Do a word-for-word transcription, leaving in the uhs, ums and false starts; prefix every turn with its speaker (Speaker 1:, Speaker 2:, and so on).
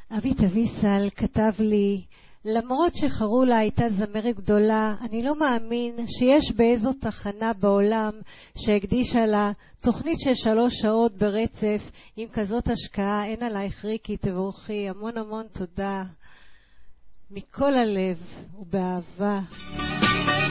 Speaker 1: אבית אביסל כתב לי, למרות שחרולה הייתה זמרת גדולה, אני לא מאמין שיש באיזו תחנה בעולם שהקדישה לה תוכנית של שלוש שעות ברצף עם כזאת השקעה. אין עלייך ריקי, תבורכי, המון המון תודה מכל הלב ובאהבה.